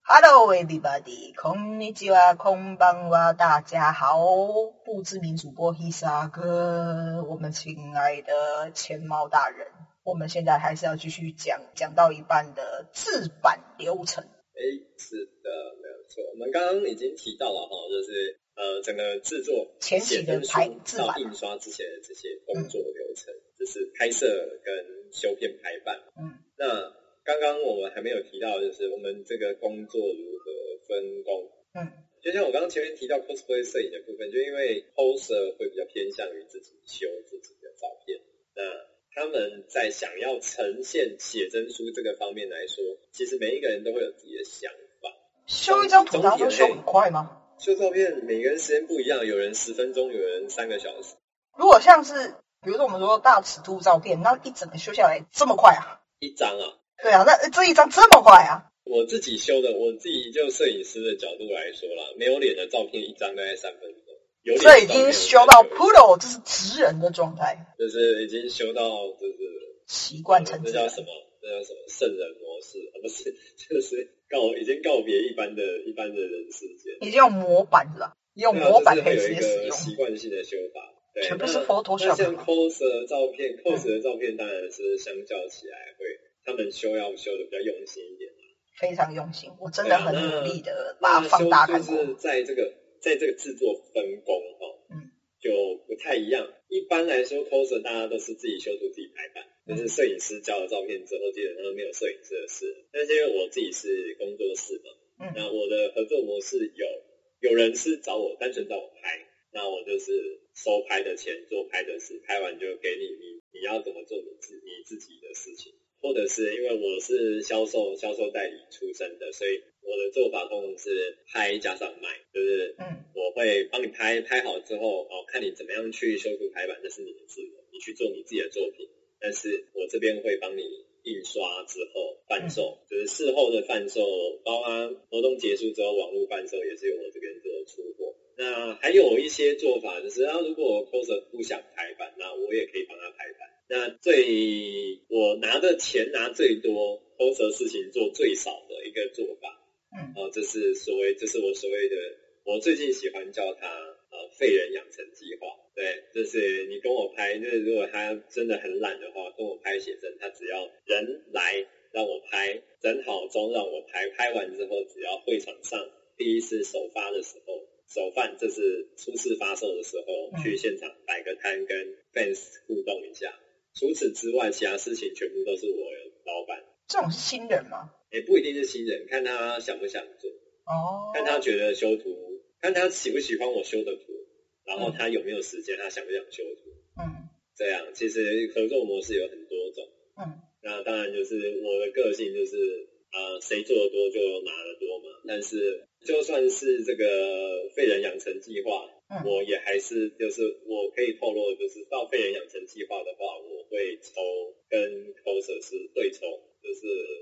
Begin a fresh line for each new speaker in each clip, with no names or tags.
Hello everybody， こんにちは，こんばんは，大家好，不知名主播 Hisa 哥，我们亲爱的钱猫大人，我们现在还是要继续讲到一半的制版流程。
是的，没有错。我们刚刚已经提到了就是整个制作
前期的制版
到印刷之前的这些工作流程，就是拍摄跟修片排版。那刚刚我们还没有提到，就是我们这个工作如何分工。就像我刚刚前面提到 cosplay 摄影的部分，就因为 poser 会比较偏向于自己修自己的照片，那他们在想要呈现写真书这个方面来说，其实每一个人都会有自己的想法。
修一张图大家都修很快吗？
修照片每个人时间不一样，有人10分钟，有人3个小时。
如果像是比如说我们说大尺度照片，那一整个修下来这么快啊？
一张啊？
对啊，那这一张这么快啊？
我自己修的，我自己就摄影师的角度来说啦，没有脸的照片一张大概3分钟，有脸的
这已经修到 Pro， 这是职人的状态，
就是已经修到就是
习惯成
这叫什么？圣人模式啊？不是，就是已经告别一般的人世间，
已经用模板了，用模板可以直接使用，
习惯性的修法。对，
全部是 Photoshop。
那像 cos 的照片，cos 的照片当然是相较起来他们要修的比较用心一点，
非常用心，我真的很努力的把它放大看过。
就是在这个制作分工就不太一样。一般来说 coser 大家都是自己修图自己排版，就是摄影师交了照片之后基本上没有摄影师的事。但是因为我自己是工作室嘛，那我的合作模式有人是单纯找我拍，那我就是收拍的钱做拍的事，拍完就给你要怎么做你自己的事情。或者是因为我是销售代理出身的，所以我的做法通常是拍加上卖，就是我会帮你拍好之后看你怎么样去修图排版，这是你的自由，你去做你自己的作品。但是我这边会帮你印刷之后贩售，就是事后的贩售，包括活动结束之后网络贩售也是由我这边做出货。那还有一些做法就是如果 coser 不想排版，那我也可以帮他排版。那我拿的钱拿最多 coser 事情做最少的一个做法，这是我所谓的，我最近喜欢叫它废人养成计划。对，就是你跟我拍，就是如果他真的很懒的话，跟我拍写真，他只要人来让我拍，整好妆让我拍，拍完之后只要会场上第一次首发的时候，首贩就是初次发售的时候，去现场摆个摊跟 fans 互动一下。除此之外，其他事情全部都是我老板。
这种是新人吗？
也不一定是新人，看他想不想做。看他觉得修图，看他喜不喜欢我修的图，然后他有没有时间，他想不想修图。这样其实合作模式有很多种。那当然就是我的个性就是谁做的多就拿得多嘛。但是就算是这个废人养成计划，我也还是就是我可以透露的就是到废人养成计划的话，我会抽跟 coser 是对抽，就是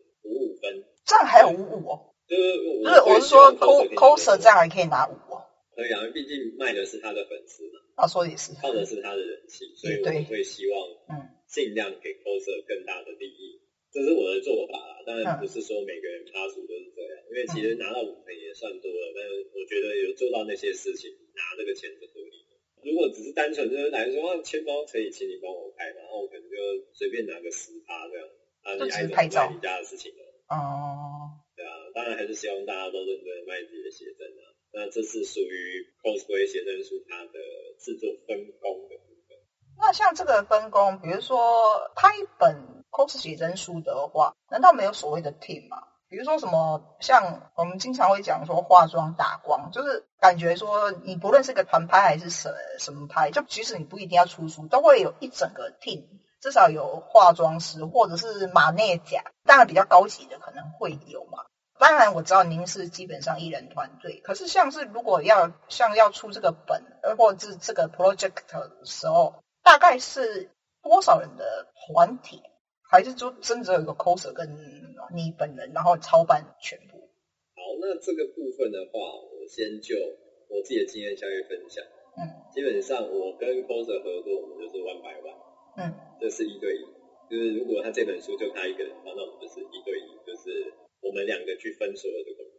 55分。这样还有55哦？就是我是说 coser 这样还可以拿5哦？可以啊，毕竟卖的是他的粉丝嘛。说也是，靠的是他的人气，所以我会希望尽量给 coser 更大的利益。这是我的做法啦，当然不是说每个人趴数都是这样，因为其实拿到5分也算多了，但是我觉得有做到那些事情，拿这个钱是合理的。如果只是单纯就是来说钱包可以请你帮我拍，然后我可能就随便拿个10%这样，你爱怎么卖你家的事情了。对啊，当然还是希望大家都认真卖自己的写真啊。那这是属于 cosplay 写真书它的制作分工的部分。
那像这个分工，比如说拍一本 cos 写真书的话，难道没有所谓的 team 吗？比如说什么，像我们经常会讲说化妆打光，就是感觉说你不论是个团拍还是什么拍，就即使你不一定要出书，都会有一整个 team， 至少有化妆师或者是马内甲，当然比较高级的可能会有嘛。当然我知道您是基本上一人团队，可是像是如果要出这个本或者是这个 project 的时候，大概是多少人的团体？还是就真的有一个 coser 跟你本人，然后操办全部？
好，那这个部分的话，我先就我自己的经验下去分享。基本上我跟 coser 合作，我们就是100万。这是1对1，就是如果他这本书就他一个人的话，那我们就是1对1，就是我们2个去分所有的工作。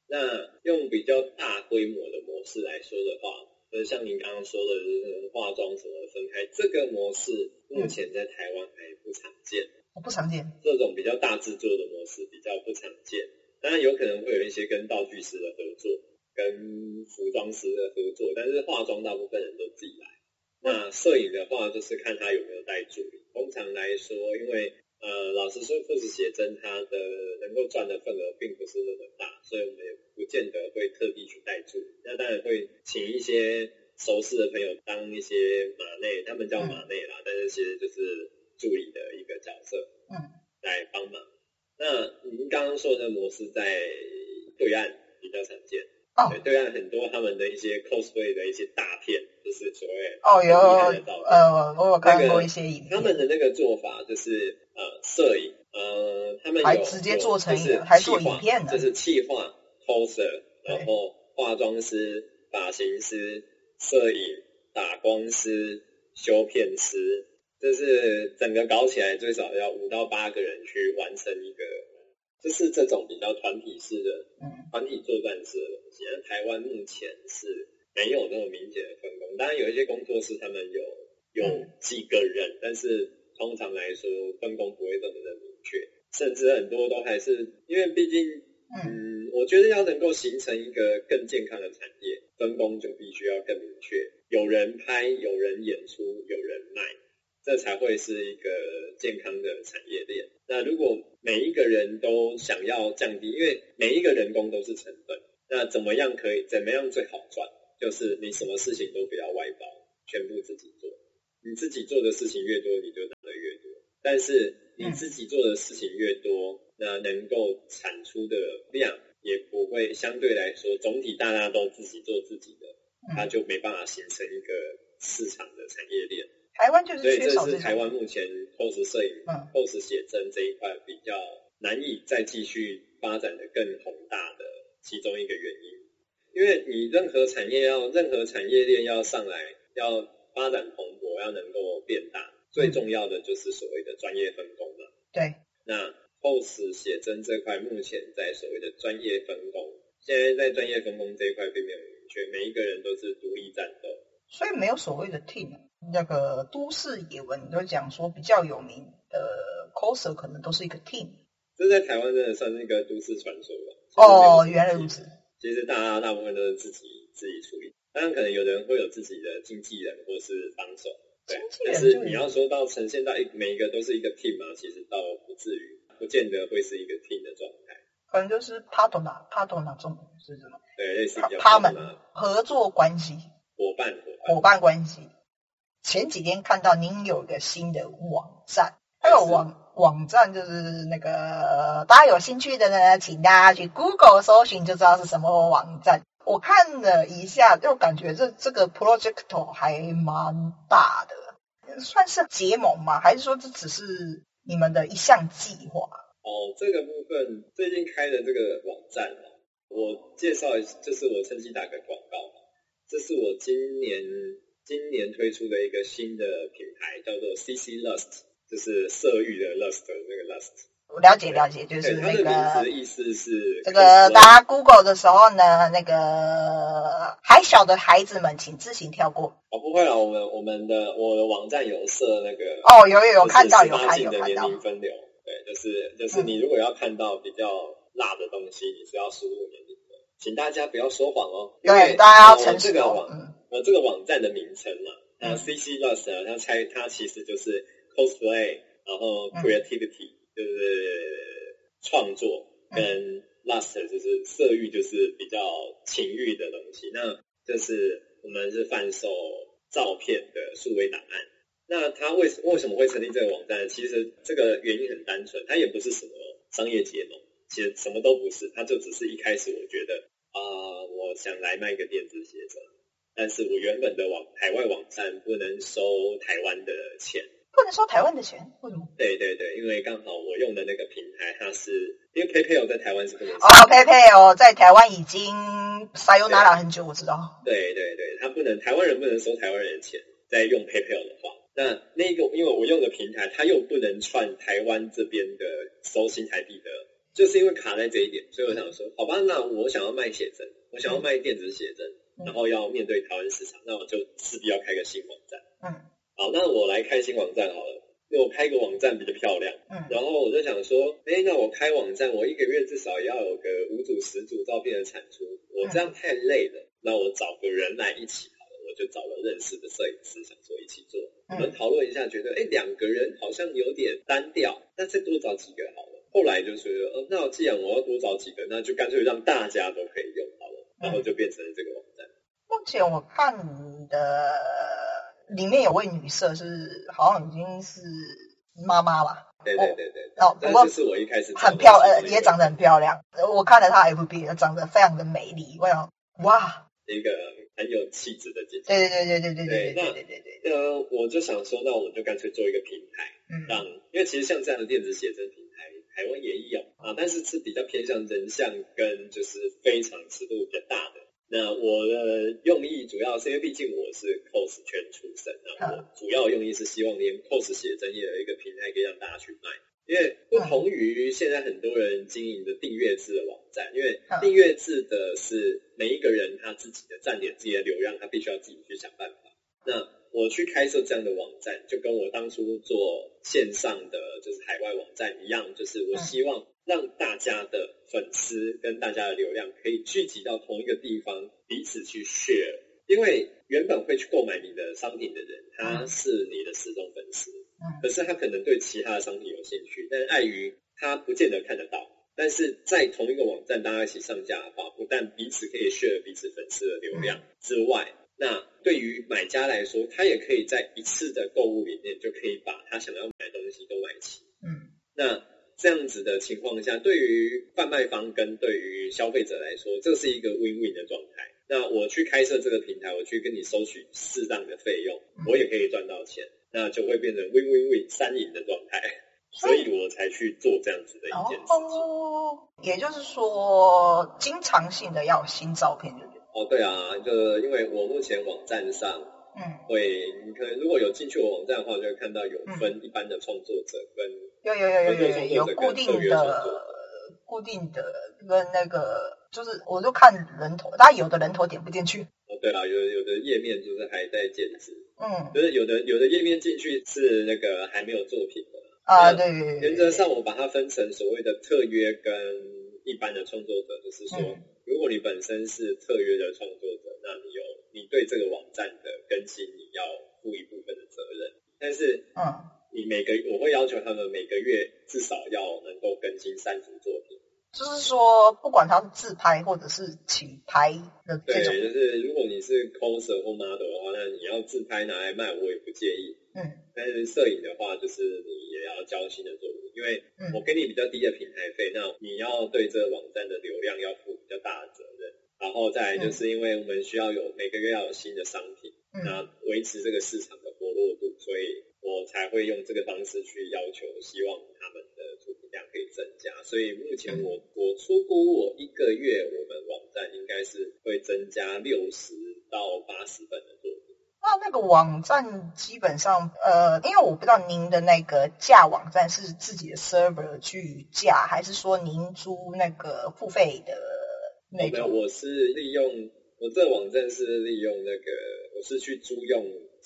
那用比较大规模的模式来说的话，像您刚刚说的就是化妆什么分开，这个模式目前在台湾还不常见。
不常见，
这种比较大制作的模式比较不常见。当然有可能会有一些跟道具师的合作，跟服装师的合作，但是化妆大部分人都自己来。那摄影的话，就是看他有没有带助理。通常来说，因为老实说，副食写真它的能够赚的份额并不是那么大，所以我们也不见得会特地去带助理。那当然会请一些熟识的朋友当一些马内，他们叫马内啦，但是其实就是助理的一个角色，来帮忙。那您刚刚说的模式在对岸比较常见。对岸很多他们的一些 cosplay 的一些大片，就是所谓
有我有看过一些影片，
他们的那个做法就是摄影，他们
还直接做成还做影片呢，
就是企划 coser， 然后化妆师、发型师、摄影、打光师、修片师，就是整个搞起来最少要5到8个人去完成一个。就是这种比较团体式的、团体作战式的东西。那台湾目前是没有那么明显的分工，当然有一些工作室他们有几个人，但是通常来说分工不会这么的明确，甚至很多都还是因为毕竟，我觉得要能够形成一个更健康的产业，分工就必须要更明确，有人拍，有人演出，有人卖。这才会是一个健康的产业链。那如果每一个人都想要降低，因为每一个人工都是成本，那怎么样最好赚？就是你什么事情都不要外包，全部自己做。你自己做的事情越多，你就拿得越多。但是你自己做的事情越多，那能够产出的量也不会相对来说，总体大家都自己做自己的，它就没办法形成一个市场的产业链。
台湾就是缺少
所以这是台湾目前 pose 摄影、pose 写真这一块比较难以再继续发展的更宏大的其中一个原因。因为你任何产业链要上来，要发展蓬勃，要能够变大，最重要的就是所谓的专业分工嘛。
对。
那 pose 写真这块目前在所谓的专业分工，现在在专业分工这一块并没有明确，每一个人都是独立战斗。
所以没有所谓的 team。那个都市野文都讲说比较有名的 coser 可能都是一个 team。
这在台湾真的算是一个都市传说吧。
原来如此。
其实大部分都是自己处理，当然可能有的人会有自己的经纪人或是帮手，对。但是你要说到呈现到每一个都是一个 team 嘛，其实倒不至于，不见得会是一个 team 的状态。
可能就是 partner 中是什么？
对，类似比较
他们合作关系，伙伴关系。前几天看到您有一个新的网站，那个网站就是那个大家有兴趣的呢，请大家去 Google 搜寻就知道是什么网站。我看了一下，就感觉这个 project 还蛮大的，算是结盟吗？还是说这只是你们的一项计划？
这个部分最近开的这个网站，我介绍就是我趁机打个广告，这是我今年推出的一个新的品牌，叫做 CC Lust， 就是色欲的 lust 的那个 lust。
我了解，就是那个
它的名字的意思是
这个大家 Google 的时候呢，那个还小的孩子们请自行跳过。
不会啦，我的网站有设那个
有看到有
18禁的年龄分流，对，就是你如果要看到比较辣的东西，你是要输入年龄的，请大家不要说谎哦。
对，大家要诚实
这个网站的名称嘛，CC Lust 它其实就是 cosplay， 然后 creativity，就是创作，跟 lust 就是色欲，就是比较情欲的东西。那就是我们是贩售照片的数位档案。那它为什么会成立这个网站？其实这个原因很单纯，它也不是什么商业结盟，其实什么都不是，它就只是一开始我觉得我想来卖个电子写真，但是我原本的海外网站不能收台湾的钱。
不能收台湾的钱？为什么？
对，因为刚好我用的那个平台，它是因为 PayPal 在台湾是不能收
PayPal 在台湾已经sayonara很久，我知道。
对，它不能，台湾人不能收台湾人的钱，在用 PayPal 的话，那个因为我用的平台，它又不能串台湾这边的收新台币的就是因为卡在这一点，所以我想说，好吧，那我想要卖写真，我想要卖电子写真，然后要面对台湾市场，那我就势必要开个新网站。好，那我来开新网站好了。因为我开个网站比较漂亮，然后我就想说，那我开网站，我一个月至少也要有个5组10组照片的产出，我这样太累了，那我找个人来一起好了，我就找了认识的摄影师，想说一起做。我们讨论一下，觉得2个人好像有点单调，那再多找几个好了。后来就觉得，那既然我要多找几个，那就干脆让大家都可以用好了，然后就变成了这个网站。
目前我看你的里面有位女色是好像已经是妈妈吧？
对，
不过
是我一开始
很也长得很漂亮。我看了她 FB 长得非常的美丽，我想哇，
一个很有气质的姐姐。
对，
我就想说，那我们就干脆做一个平台，因为其实像这样的电子写真平台，台湾也有啊，但是比较偏向人像跟就是非常尺度比较大的。那我的用意主要是因为毕竟我是 cos 圈出身，那我主要用意是希望连 cos 写真也有一个平台可以让大家去卖。因为不同于现在很多人经营的订阅制的网站，因为订阅制的是每一个人他自己的站点、自己的流量，他必须要自己去想办法。那我去开设这样的网站，就跟我当初做线上的就是海外网站一样，就是我希望让大家的粉丝跟大家的流量可以聚集到同一个地方，彼此去 share。因为原本会去购买你的商品的人，他是你的死忠粉丝，可是他可能对其他的商品有兴趣，但碍于他不见得看得到。但是在同一个网站大家一起上架的话，不但彼此可以 share 彼此粉丝的流量之外，那对于买家来说，他也可以在一次的购物里面就可以把他想要买的东西都买齐。那这样子的情况下，对于贩卖方跟对于消费者来说，这是一个 win-win 的状态。那我去开设这个平台，我去跟你收取适当的费用，我也可以赚到钱，那就会变成 win-win-win 3赢的状态。所以我才去做这样子的一件事情。
也就是说，经常性的要有新照片，对不对？
对啊，就因为我目前网站上，你可能如果有进去我网站的话，就会看到有分一般的创作者跟
有固定的跟那个，就是我就看人头，但有的人头点不进去。
对啊，有的页面就是还在建制，就是有的页面进去是那个还没有作品的。
对，
原则上我把它分成所谓的特约跟一般的创作者，就是说，如果你本身是特约的创作者，那你对这个网站的更新你要负一部分的责任，但是我会要求他们每个月至少要能够更新3组作品。
就是说，不管他是自拍或者是请拍的这种，
对，就是如果你是 coser 或 model 的话，那你要自拍拿来卖，我也不介意。但是摄影的话，就是你也要交新的作品，因为我给你比较低的平台费，那你要对这个网站的流量要负比较大的责任。然后再来就是因为我们需要每个月要有新的商品，那维持这个市场的活络度，所以我才会用这个方式去要求，希望他们的作品量可以增加。所以目前我出估我1个月我们网站应该是会增加60到80本的作品。
那个网站基本上因为我不知道您的那个架网站是自己的 server 去架，还是说您租那个付费的那种？
我是利用我这个网站是利用那个我是去租用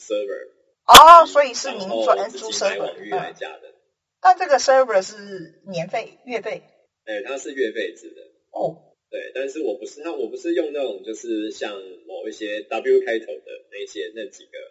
server。
所以是您专租 server
网域来架的。
但这个 server 是年费、月费？
它是月费制的。对，但是我不是用那种就是像某一些 W 开头的那几个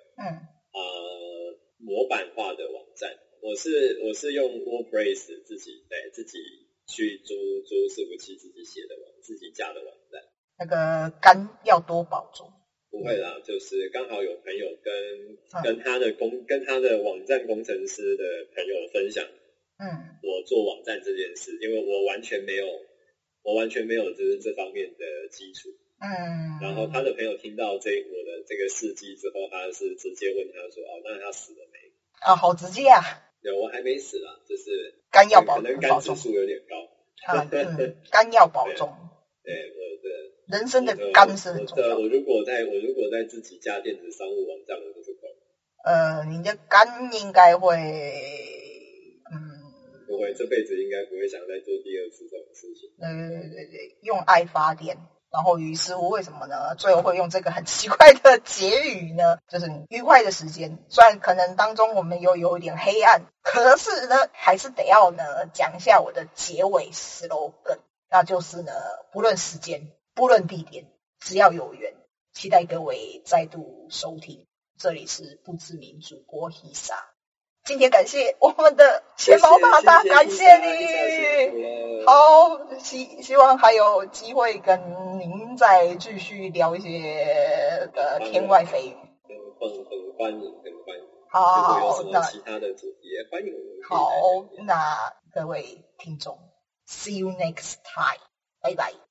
模板化的网站，我是用 WordPress 自己去租伺服器自己写的自己架的网站。
那个肝要多保重。
不会啦，就是刚好有朋友跟他的网站工程师的朋友分享，我做网站这件事，因为我完全没有就是这方面的基础。然后他的朋友听到我的这个事迹之后，他是直接问他说：“那他死了没？”
好直接啊！
对，我还没死啦，就是
肝要保重，
可能肝指数有点高。
肝要保重。
对，我的
人生的肝是很重要的。
我如果在自己架电子商务网站，我就是够。
你的肝应该会，
不会，这辈子应该不会想再做第二次这种事情。
对，用爱发电。然后于是乎为什么呢？最后会用这个很奇怪的结语呢？就是愉快的时间，虽然可能当中我们有一点黑暗，可是呢还是得要呢讲一下我的结尾 slogan， 那就是呢不论时间不论地点，只要有缘，期待各位再度收听。这里是不知名主播 Hisa， 今天感谢我们的钱毛大大，感谢你。好，希望还有机会跟您再继续聊一些天外飞语。
很欢迎。
好，
如果有什么其他的主题，也欢迎我们。
好，那各位听众 ，See you next time，拜拜。